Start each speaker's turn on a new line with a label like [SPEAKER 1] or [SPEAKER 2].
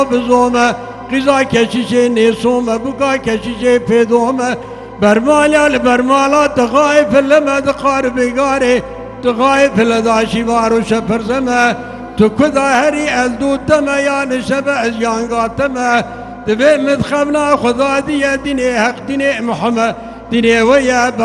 [SPEAKER 1] بزومه قیزا کشیشه نیسومه بکا کشیشه پیدومه برمالا لبرمالا تغایف لما دقار بگاره تغایف لداشی وارو شپرزمه تو کدا هری از دوتمه یا نشبه از یانگاتمه دبه مدخبنا خدا دیه دینه حق دینه محمد دینه ویا